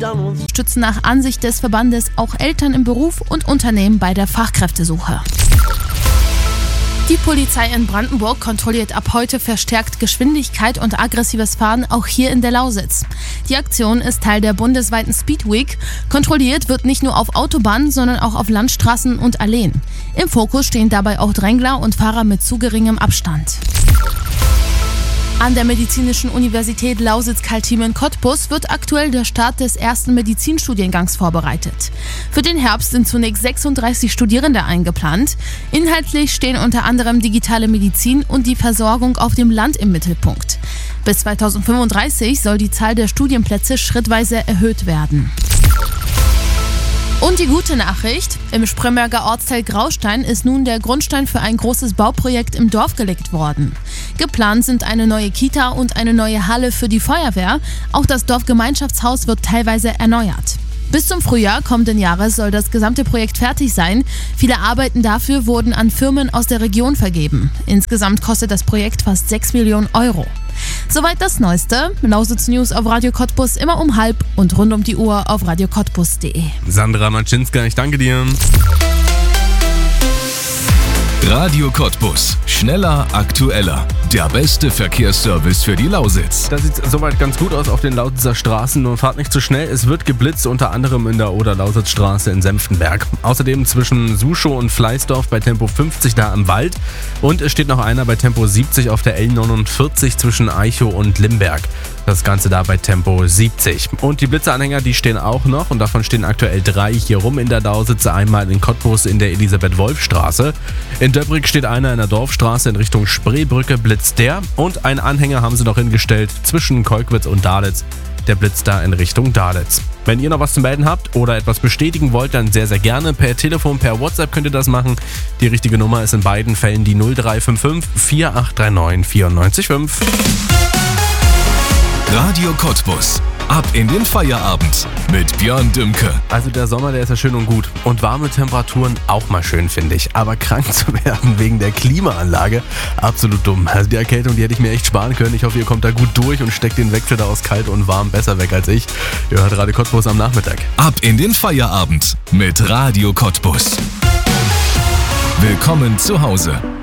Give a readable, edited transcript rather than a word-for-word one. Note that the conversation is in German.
Stützen nach Ansicht des Verbandes auch Eltern im Beruf und Unternehmen bei der Fachkräftesuche. Die Polizei in Brandenburg kontrolliert ab heute verstärkt Geschwindigkeit und aggressives Fahren auch hier in der Lausitz. Die Aktion ist Teil der bundesweiten Speed Week. Kontrolliert wird nicht nur auf Autobahnen, sondern auch auf Landstraßen und Alleen. Im Fokus stehen dabei auch Drängler und Fahrer mit zu geringem Abstand. An der Medizinischen Universität Lausitz-Kaltiem in Cottbus wird aktuell der Start des ersten Medizinstudiengangs vorbereitet. Für den Herbst sind zunächst 36 Studierende eingeplant. Inhaltlich stehen unter anderem digitale Medizin und die Versorgung auf dem Land im Mittelpunkt. Bis 2035 soll die Zahl der Studienplätze schrittweise erhöht werden. Und die gute Nachricht: Im Spremberger Ortsteil Graustein ist nun der Grundstein für ein großes Bauprojekt im Dorf gelegt worden. Geplant sind eine neue Kita und eine neue Halle für die Feuerwehr. Auch das Dorfgemeinschaftshaus wird teilweise erneuert. Bis zum Frühjahr kommenden Jahres soll das gesamte Projekt fertig sein. Viele Arbeiten dafür wurden an Firmen aus der Region vergeben. Insgesamt kostet das Projekt fast 6 Millionen Euro. Soweit das Neueste. Lausitz News auf Radio Cottbus immer um 12:30 und rund um die Uhr auf radiocottbus.de. Sandra Maczynska, ich danke dir. Radio Cottbus. Schneller, aktueller. Der beste Verkehrsservice für die Lausitz. Das sieht soweit ganz gut aus auf den Lausitzer Straßen. Nur fahrt nicht zu schnell. Es wird geblitzt, unter anderem in der Oder-Lausitz-Straße in Senftenberg. Außerdem zwischen Suschow und Fleißdorf bei Tempo 50 da im Wald. Und es steht noch einer bei Tempo 70 auf der L49 zwischen Eichow und Limberg. Das Ganze da bei Tempo 70. Und die Blitzeanhänger, die stehen auch noch. Und davon stehen aktuell 3 hier rum in der Lausitz. Einmal in Cottbus in der Elisabeth-Wolf-Straße. In Döbrig steht einer in der Dorfstraße in Richtung Spreebrücke, blitzt der. Und einen Anhänger haben sie noch hingestellt zwischen Kolkwitz und Dahlitz. Der blitzt da in Richtung Dahlitz. Wenn ihr noch was zu melden habt oder etwas bestätigen wollt, dann sehr, sehr gerne. Per Telefon, per WhatsApp könnt ihr das machen. Die richtige Nummer ist in beiden Fällen die 0355 4839 94,5. Radio Cottbus. Ab in den Feierabend mit Björn Dümke. Also der Sommer, der ist ja schön und gut. Und warme Temperaturen auch mal schön, finde ich. Aber krank zu werden wegen der Klimaanlage, absolut dumm. Also die Erkältung, die hätte ich mir echt sparen können. Ich hoffe, ihr kommt da gut durch und steckt den Wechsel da aus kalt und warm besser weg als ich. Ihr hört Radio Cottbus am Nachmittag. Ab in den Feierabend mit Radio Cottbus. Willkommen zu Hause.